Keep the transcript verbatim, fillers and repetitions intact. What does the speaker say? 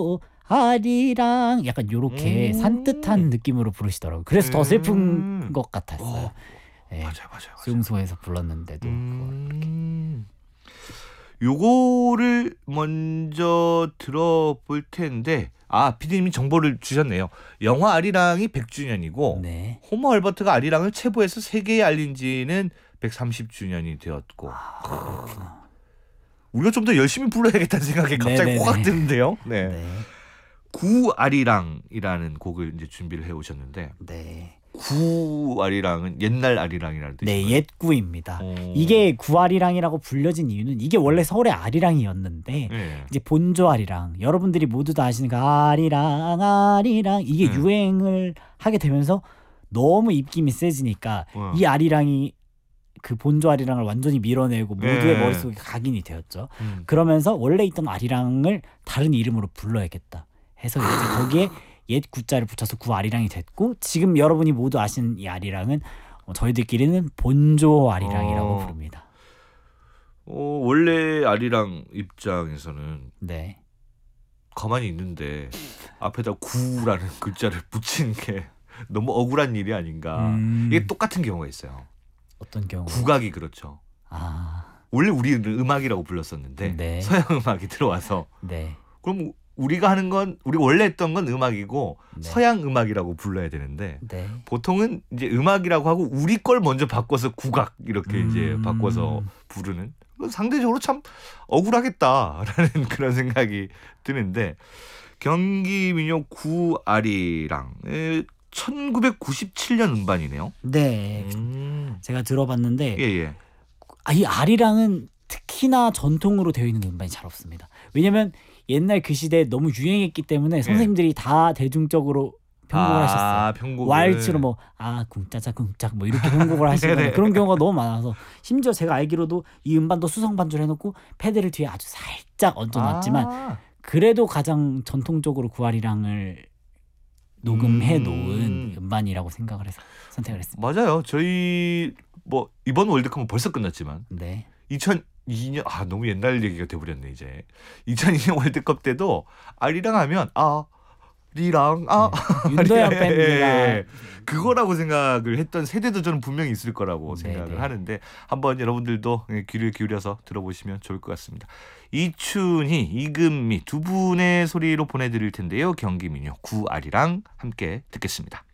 아리랑 약간 요렇게 음. 산뜻한 느낌으로 부르시더라고요. 그래서 더 슬픈 음. 것 같았어요. 어. 네. 맞아요, 맞아요, 맞아요. 수용소에서 불렀는데도 음. 요거를 먼저 들어볼 텐데 아 피디님이 정보를 주셨네요. 영화 아리랑이 백 주년이고 네. 호머 알버트가 아리랑을 체부해서 세계에 알린 지는 백삼십 주년이 되었고 아, 우리가 좀 더 열심히 불러야겠다는 생각이 갑자기 네네네. 확 드는데요. 네. 네. 구 아리랑이라는 곡을 이제 준비를 해 오셨는데 네. 구 아리랑은 옛날 아리랑이라는 네, 뜻인가요? 옛구입니다. 어. 이게 구아리랑이라고 불려진 이유는 이게 원래 서울의 아리랑이었는데 네. 이제 본조 아리랑 여러분들이 모두 다 아시는 그 아리랑 아리랑 이게 네. 유행을 하게 되면서 너무 입김이 세지니까 어. 이 아리랑이 그 본조 아리랑을 완전히 밀어내고 모두의 네. 머릿속에 각인이 되었죠. 음. 그러면서 원래 있던 아리랑을 다른 이름으로 불러야겠다 해서 이제 거기에 옛 구자를 붙여서 구아리랑이 됐고 지금 여러분이 모두 아시는 이 아리랑은 어, 저희들끼리는 본조 아리랑이라고 어. 부릅니다. 어, 원래 아리랑 입장에서는 네. 가만히 있는데 앞에다 구라는 글자를 붙이는 게 너무 억울한 일이 아닌가. 음. 이게 똑같은 경우가 있어요. 어떤 경우? 국악이 그렇죠. 아, 원래 우리는 음악이라고 불렀었는데 네. 서양 음악이 들어와서 네. 그럼 우리가 하는 건 우리가 원래 했던 건 음악이고 네. 서양 음악이라고 불러야 되는데 네. 보통은 이제 음악이라고 하고 우리 걸 먼저 바꿔서 국악 이렇게 이제 음. 바꿔서 부르는 상대적으로 참 억울하겠다라는 그런 생각이 드는데 경기 민요 구아리랑 천구백구십칠 년 음반이네요. 네. 음. 제가 들어봤는데 예예. 아, 이 아리랑은 특히나 전통으로 되어 있는 음반이 잘 없습니다. 왜냐면 옛날 그 시대에 너무 유행했기 때문에 선생님들이 다 대중적으로 편곡을 아, 하셨어요. 편곡을. 왈츠로 뭐 아 궁짜자 궁짝 뭐 이렇게 편곡을 하시거나 그런 경우가 너무 많아서 심지어 제가 알기로도 이 음반도 수성 반주를 해놓고 패드를 뒤에 아주 살짝 얹어놨지만 아. 그래도 가장 전통적으로 구아리랑을 녹음해 음. 놓은 음반이라고 생각을 해서 선택을 했습니다. 맞아요. 저희 뭐 이번 월드컵은 벌써 끝났지만 네. 이천이 년 아 너무 옛날 얘기가 돼버렸네 이제. 이천이 년 월드컵 때도 아리랑 하면 아 리랑 아 네. 윤도현 예, 밴드가 예. 그거라고 생각을 했던 세대도 저는 분명히 있을 거라고 네, 생각을 네. 하는데 한번 여러분들도 귀를 기울여서 들어보시면 좋을 것 같습니다. 이춘희, 이금미 두 분의 소리로 보내드릴 텐데요. 경기민요 구아리랑 함께 듣겠습니다.